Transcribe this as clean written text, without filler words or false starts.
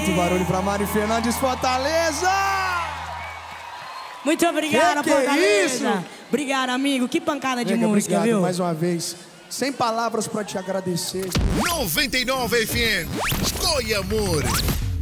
Muito barulho pra Mari Fernandes, Fortaleza! Muito obrigada, que Fortaleza. É isso? Obrigado, amigo. Que pancada de Nega, música, obrigado viu? mais uma vez. Sem palavras pra te agradecer. 99 FM. Oi, amor.